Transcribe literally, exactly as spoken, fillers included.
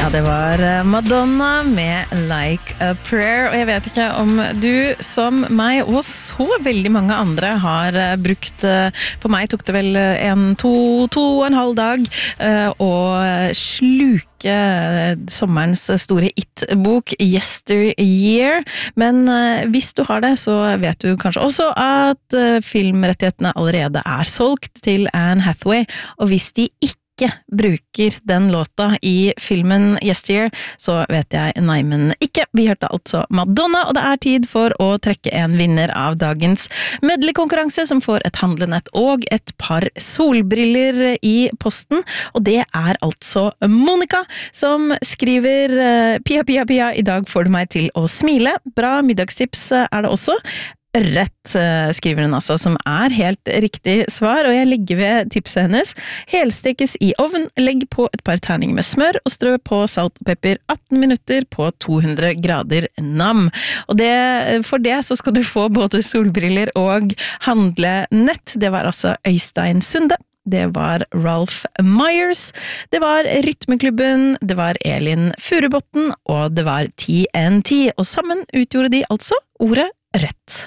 Ja, det var Madonna med Like a Prayer, og jeg vet ikke om du som meg og så veldig mange andre har brukt, for meg tok det vel en, to, to og en halv dag å sluke sommerens store it-bok Yesteryear, men hvis du har det, så vet du kanskje også at filmrettighetene allerede er solgt til Anne Hathaway, og hvis de ikke ikke bruker den låta i filmen Yesteryear, så vet jeg nei, men ikke. Vi hørte altså Madonna, og det er tid for å trekke en vinner av dagens medleykonkurranse, som får et handlenett og et par solbriller i posten, og det er altså Monica, som skriver Pia, Pia, Pia, i dag får du meg til å smile. Bra middagstips er det også. Rett, skriver hun altså, som er helt riktig svar, og jeg legger ved tipset hennes. Helstekes i ovn, legg på et par terninger med smør, og strø på salt og pepper atten minutter på to hundre grader nam. Og det, for det så skal du få både solbriller og handlenett. Det var altså Øystein Sunde. Det var Ralph Myers, det var Rytmeklubben, det var Elin Furubotten, og det var T N T, og sammen utgjorde de altså ordet rett.